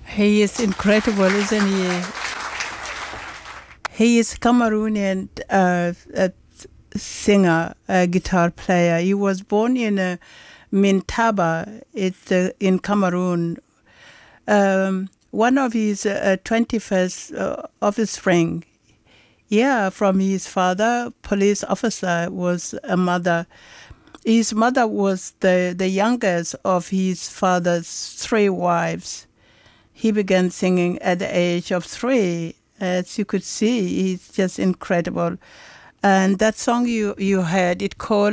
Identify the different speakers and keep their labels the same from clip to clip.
Speaker 1: He is incredible, isn't he? He is Cameroonian singer, guitar player. He was born in Mintaba, it's in Cameroon. One of his 21st offspring, yeah, from his father, police officer, was a mother. His mother was the youngest of his father's three wives. He began singing at the age of 3. As you could see, he's just incredible. And that song you heard, it called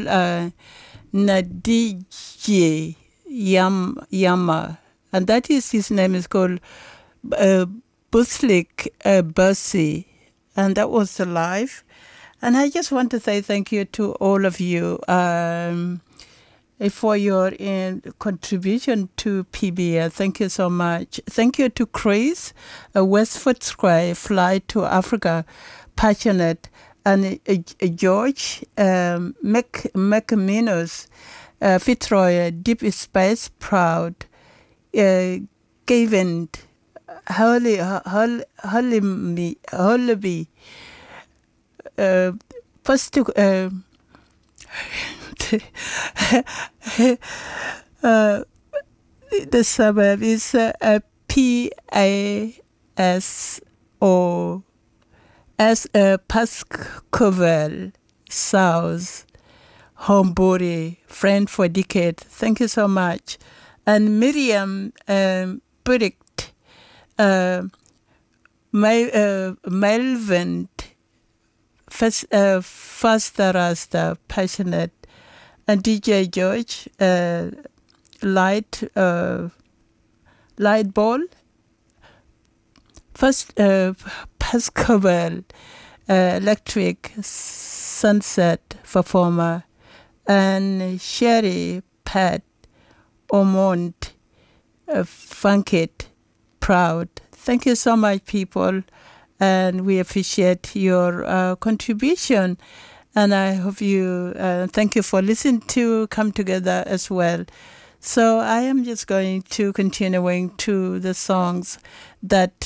Speaker 1: Nadije Yama. And that is, his name is called Buslik Bursi. And that was live. And I just want to say thank you to all of you for your contribution to PBS. Thank you so much. Thank you to Chris, West Footscray, Fly to Africa, Passionate, and George, McMinus, Fitzroy, Deep Space, Proud, Gavin, Holby, first to the suburb is PASO Pascovel South Homebody, friend for decade. Thank you so much. And Miriam Burdick, Melvin Faster Rasta, Passionate, and DJ George, Light Ball, first Pascovel, Electric Sunset Performer, and Sherry Pat Ormond, Funkit, Proud. Thank you so much, people. And we appreciate your contribution. And I hope you, thank you for listening to Come Together as well. So I am just going to continuing to the songs that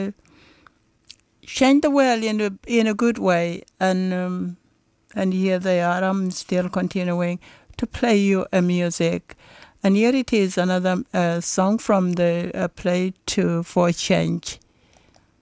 Speaker 1: change the world in a good way. And here they are. I'm still continuing to play you a music. And here it is, another song from the Play to for Change.